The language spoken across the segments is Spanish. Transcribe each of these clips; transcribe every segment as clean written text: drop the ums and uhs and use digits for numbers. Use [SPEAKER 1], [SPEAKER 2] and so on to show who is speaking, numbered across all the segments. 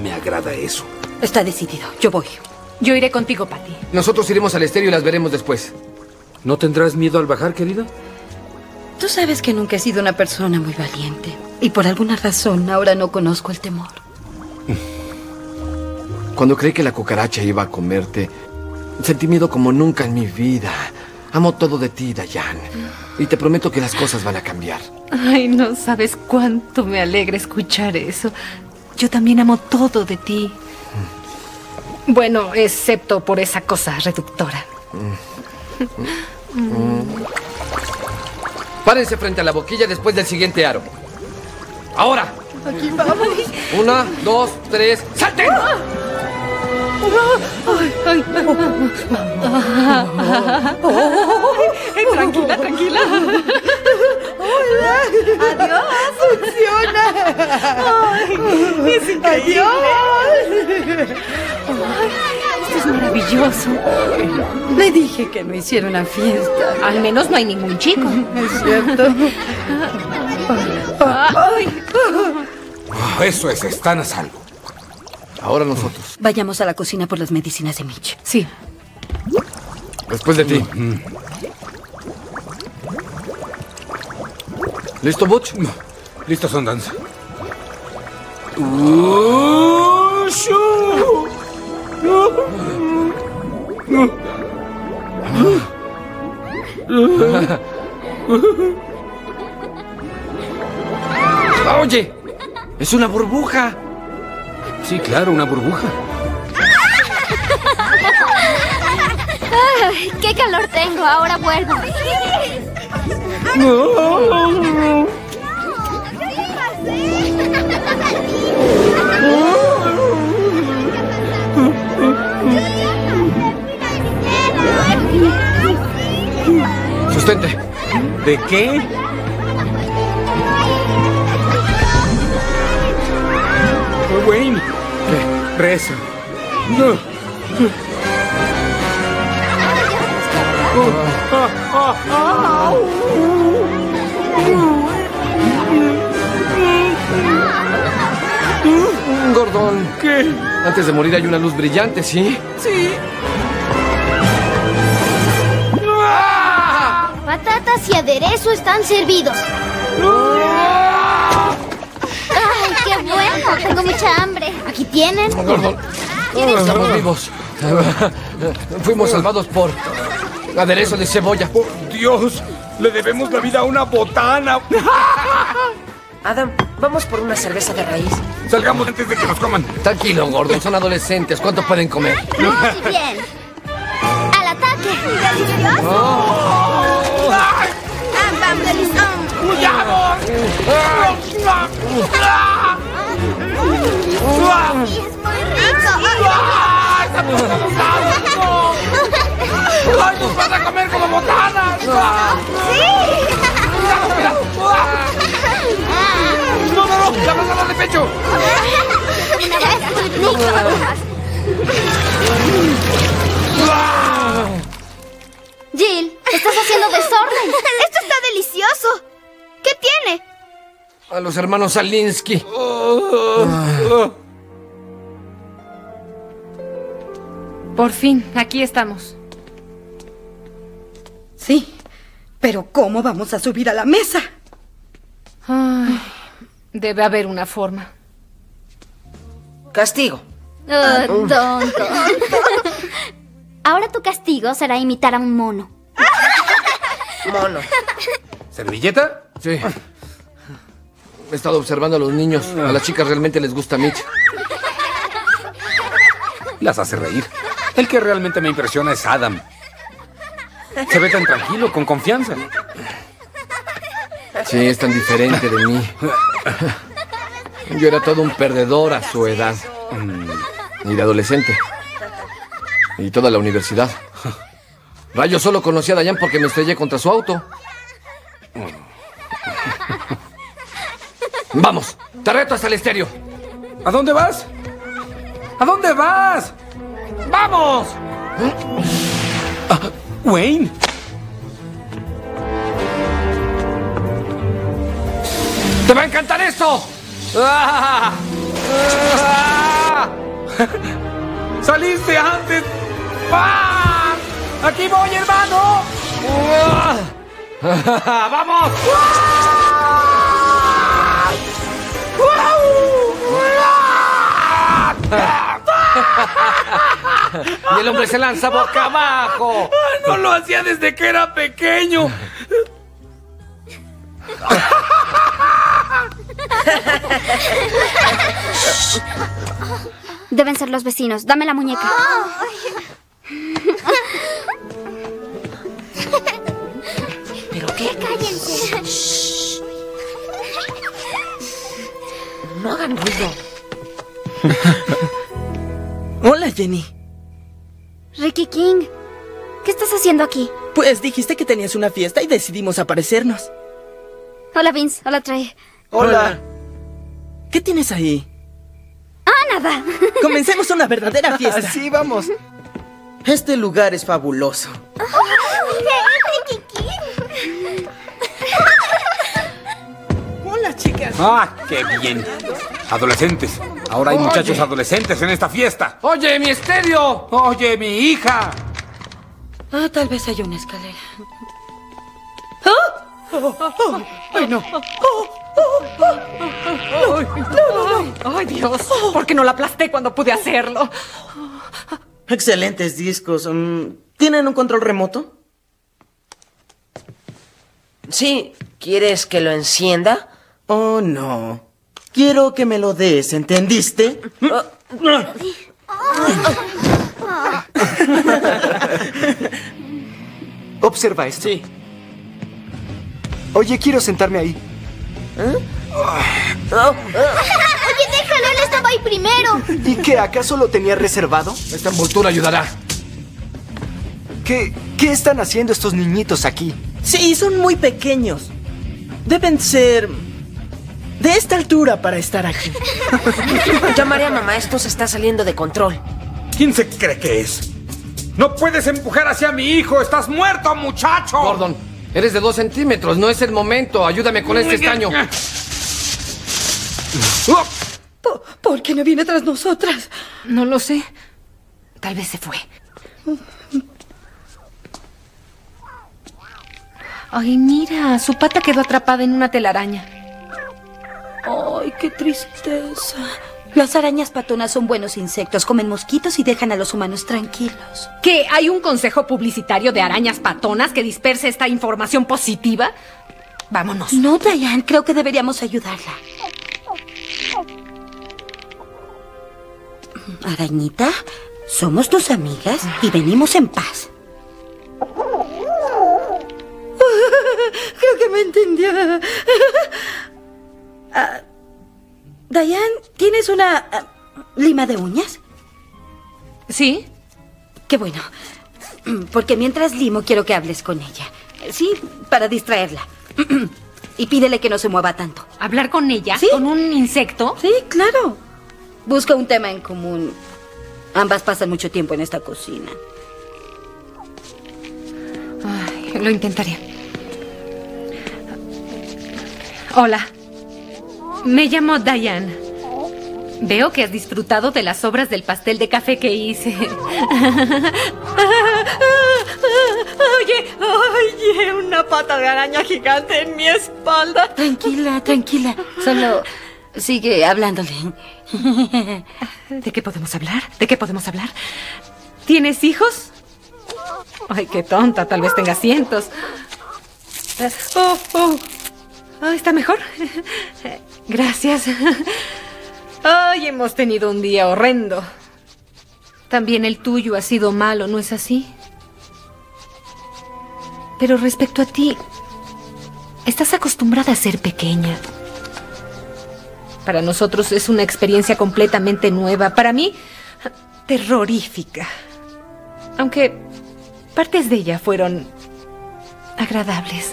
[SPEAKER 1] me agrada eso.
[SPEAKER 2] Está decidido. Yo voy.
[SPEAKER 3] Yo iré contigo, Patty.
[SPEAKER 4] Nosotros iremos al estéreo y las veremos después.
[SPEAKER 1] ¿No tendrás miedo al bajar, querida?
[SPEAKER 2] Tú sabes que nunca he sido una persona muy valiente. Y por alguna razón ahora no conozco el temor.
[SPEAKER 4] Cuando creí que la cucaracha iba a comerte, sentí miedo como nunca en mi vida. Amo todo de ti, Diane. Y te prometo que las cosas van a cambiar.
[SPEAKER 3] Ay, no sabes cuánto me alegra escuchar eso. Yo también amo todo de ti. Bueno, excepto por esa cosa reductora.
[SPEAKER 4] Párense frente a la boquilla después del siguiente aro. ¡Ahora!
[SPEAKER 2] Aquí vamos.
[SPEAKER 4] 1, 2, 3, ¡salten!
[SPEAKER 3] Tranquila, tranquila.
[SPEAKER 2] Adiós. Funciona.
[SPEAKER 3] Ay, es increíble. Esto es maravilloso.
[SPEAKER 2] Le dije que no hiciera una fiesta.
[SPEAKER 3] Al menos no hay ningún chico.
[SPEAKER 2] Es cierto.
[SPEAKER 1] Eso es, están a salvo.
[SPEAKER 4] Ahora nosotros.
[SPEAKER 2] Vayamos a la cocina por las medicinas de Mitch.
[SPEAKER 3] Sí.
[SPEAKER 4] Después de ti. ¿Listo, Butch?
[SPEAKER 1] Listo, Sundance.
[SPEAKER 4] ¡Oye! ¡Es una burbuja!
[SPEAKER 1] Sí, claro, una burbuja.
[SPEAKER 5] Ay, ¡qué calor tengo! Ahora vuelvo.
[SPEAKER 4] Sustente.
[SPEAKER 1] ¿De qué? Wayne. ¿Qué? Reza.
[SPEAKER 4] Gordon.
[SPEAKER 1] ¿Qué?
[SPEAKER 4] Antes de morir hay una luz brillante, ¿sí?
[SPEAKER 1] Sí.
[SPEAKER 5] Patatas y aderezo están servidos. ¡Ay, qué bueno! Tengo mucha hambre. Aquí tienen.
[SPEAKER 4] Gordon. Estamos vivos. Fuimos salvados por aderezo de cebolla.
[SPEAKER 1] Por Dios, le debemos la vida a una botana.
[SPEAKER 6] Adam, vamos por una cerveza de raíz.
[SPEAKER 1] Salgamos antes de que nos coman.
[SPEAKER 4] Tranquilo, Gordon. Son adolescentes. ¿Cuánto pueden comer?
[SPEAKER 5] Muy bien. ¡Al ataque!
[SPEAKER 4] ¡Ay, nos van a comer como botanas! ¡No! ¡La manzana de pecho!
[SPEAKER 5] Jill, estás haciendo desorden.
[SPEAKER 7] ¡Esto está delicioso! ¿Qué tiene?
[SPEAKER 4] A los hermanos Salinsky.
[SPEAKER 3] Por fin, aquí estamos.
[SPEAKER 2] Sí, pero ¿cómo vamos a subir a la mesa?
[SPEAKER 3] Ay, debe haber una forma.
[SPEAKER 6] Castigo.
[SPEAKER 5] Tonto. Ahora tu castigo será imitar a un mono.
[SPEAKER 6] Mono.
[SPEAKER 1] ¿Servilleta?
[SPEAKER 4] Sí. He estado observando a los niños. A las chicas realmente les gusta Mitch.
[SPEAKER 1] Las hace reír. El que realmente me impresiona es Adam. Se ve tan tranquilo, con confianza.
[SPEAKER 4] Sí, es tan diferente de mí. Yo era todo un perdedor a su edad. Y de adolescente. Y toda la universidad. Yo solo conocí a Diane porque me estrellé contra su auto. Vamos, te reto hasta el estéreo.
[SPEAKER 1] ¿A dónde vas? ¿A dónde vas?
[SPEAKER 4] ¡Vamos!
[SPEAKER 1] Wayne.
[SPEAKER 4] ¡Te va a encantar esto! ¡Ah! ¡Ah!
[SPEAKER 1] ¡Saliste antes! ¡Ah! ¡Aquí voy, hermano!
[SPEAKER 4] ¡Vamos! Y el hombre se lanza boca abajo.
[SPEAKER 1] ¡No lo hacía desde que era pequeño!
[SPEAKER 5] Deben ser los vecinos. Dame la muñeca.
[SPEAKER 6] ¿Pero qué?
[SPEAKER 5] Cállense.
[SPEAKER 6] No hagan ruido.
[SPEAKER 8] Hola, Jenny.
[SPEAKER 5] Ricky King, ¿qué estás haciendo aquí?
[SPEAKER 8] Pues dijiste que tenías una fiesta y decidimos aparecernos.
[SPEAKER 5] Hola, Vince. Hola, Trey.
[SPEAKER 8] Hola. ¿Qué tienes ahí?
[SPEAKER 5] Ah, nada.
[SPEAKER 8] Comencemos una verdadera fiesta.
[SPEAKER 9] Sí, vamos.
[SPEAKER 8] Este lugar es fabuloso.
[SPEAKER 5] Ricky King.
[SPEAKER 8] Hola, chicas.
[SPEAKER 1] ¡Ah, qué bien! Adolescentes. Ahora hay muchachos adolescentes en esta fiesta.
[SPEAKER 4] ¡Oye, mi estéreo!
[SPEAKER 1] ¡Oye, mi hija!
[SPEAKER 2] Ah, tal vez haya una escalera.
[SPEAKER 3] ¡Ay, no! ¡Ay, Dios! ¿Por qué no la aplasté cuando pude hacerlo?
[SPEAKER 8] Excelentes discos. ¿Tienen un control remoto?
[SPEAKER 6] Sí, ¿quieres que lo encienda?
[SPEAKER 8] Oh, no. Quiero que me lo des, ¿entendiste?
[SPEAKER 9] Observa esto.
[SPEAKER 8] Sí.
[SPEAKER 9] Oye, quiero sentarme ahí.
[SPEAKER 5] Oye, déjalo. Él estaba ahí primero.
[SPEAKER 9] ¿Y qué? ¿Acaso lo tenía reservado?
[SPEAKER 4] Esta envoltura ayudará.
[SPEAKER 9] ¿Qué están haciendo estos niñitos aquí?
[SPEAKER 8] Sí, son muy pequeños. Deben ser de esta altura para estar aquí.
[SPEAKER 6] Llamaré a mamá. Esto se está saliendo de control.
[SPEAKER 1] ¿Quién se cree que es? ¡No puedes empujar hacia mi hijo! ¡Estás muerto, muchacho!
[SPEAKER 4] Gordon, eres de 2 centímetros. No es el momento. Ayúdame con este estaño.
[SPEAKER 2] ¿Por qué no viene tras nosotras?
[SPEAKER 3] No lo sé. Tal vez se fue. Ay, mira, su pata quedó atrapada en una telaraña.
[SPEAKER 2] Ay, qué tristeza. Las arañas patonas son buenos insectos, comen mosquitos y dejan a los humanos tranquilos.
[SPEAKER 3] ¿Qué? ¿Hay un consejo publicitario de arañas patonas que disperse esta información positiva? Vámonos.
[SPEAKER 2] No, Diane, creo que deberíamos ayudarla. Arañita, somos tus amigas y venimos en paz. Creo que me entendió. Diane, ¿tienes una lima de uñas?
[SPEAKER 3] ¿Sí?
[SPEAKER 2] Qué bueno. Porque mientras limo quiero que hables con ella. Sí, para distraerla. Y pídele que no se mueva tanto.
[SPEAKER 3] ¿Hablar con ella?
[SPEAKER 2] ¿Sí?
[SPEAKER 3] ¿Con un insecto?
[SPEAKER 2] Sí, claro. Busca un tema en común. Ambas pasan mucho tiempo en esta cocina.
[SPEAKER 3] Ay, lo intentaré. Hola. Me llamo Diane. Veo que has disfrutado de las sobras del pastel de café que hice. Oye, una pata de araña gigante en mi espalda.
[SPEAKER 2] Tranquila, tranquila. Solo sigue hablándole.
[SPEAKER 3] ¿De qué podemos hablar? ¿De qué podemos hablar? ¿Tienes hijos? Ay, qué tonta. Tal vez tenga cientos. ¿Está mejor? Gracias. Ay, hemos tenido un día horrendo. También el tuyo ha sido malo, ¿no es así? Pero respecto a ti, estás acostumbrada a ser pequeña. Para nosotros es una experiencia completamente nueva. Para mí, terrorífica. Aunque partes de ella fueron agradables.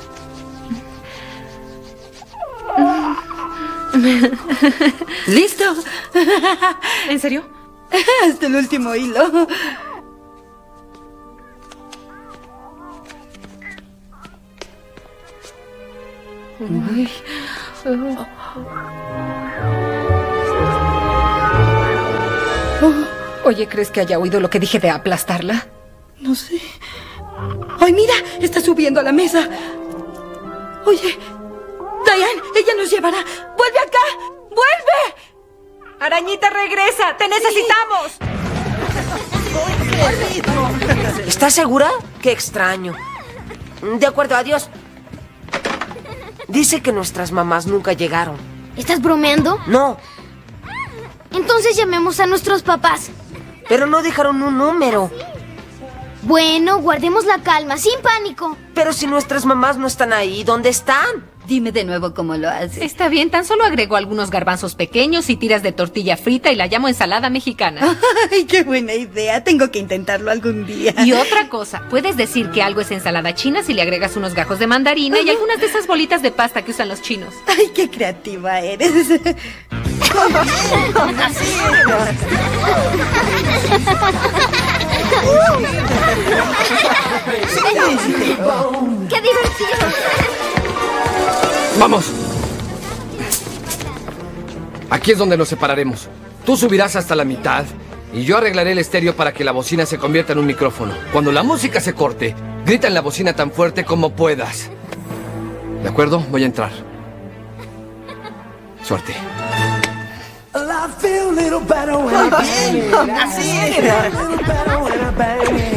[SPEAKER 2] ¿Listo?
[SPEAKER 3] ¿En serio?
[SPEAKER 2] Hasta el último hilo.
[SPEAKER 3] Uy. Oye, ¿crees que haya oído lo que dije de aplastarla?
[SPEAKER 2] No sé. ¡Ay, mira! Está subiendo a la mesa. Oye, Diane, ella nos llevará. ¡Vuelve acá! ¡Vuelve!
[SPEAKER 3] Arañita, regresa. ¡Te necesitamos!
[SPEAKER 6] ¿Estás segura? Qué extraño. De acuerdo, adiós. Dice que nuestras mamás nunca llegaron.
[SPEAKER 5] ¿Estás bromeando?
[SPEAKER 6] No,
[SPEAKER 5] Entonces llamemos a nuestros papás.
[SPEAKER 6] pero no dejaron un número.
[SPEAKER 5] Bueno, guardemos la calma, sin pánico.
[SPEAKER 6] Pero si nuestras mamás no están ahí, ¿dónde están?
[SPEAKER 2] Dime de nuevo cómo lo haces.
[SPEAKER 3] Está bien, tan solo agrego algunos garbanzos pequeños y tiras de tortilla frita y la llamo ensalada mexicana.
[SPEAKER 2] ¡Ay, qué buena idea! Tengo que intentarlo algún día.
[SPEAKER 3] Y otra cosa, puedes decir que algo es ensalada china si le agregas unos gajos de mandarina y algunas de esas bolitas de pasta que usan los chinos.
[SPEAKER 2] ¡Ay, qué creativa eres!
[SPEAKER 5] ¡Qué divertido!
[SPEAKER 4] ¡Vamos! Aquí es donde nos separaremos. Tú subirás hasta la mitad y yo arreglaré el estéreo para que la bocina se convierta en un micrófono. Cuando la música se corte, grita en la bocina tan fuerte como puedas. ¿De acuerdo? Voy a entrar. Suerte.
[SPEAKER 8] Así era.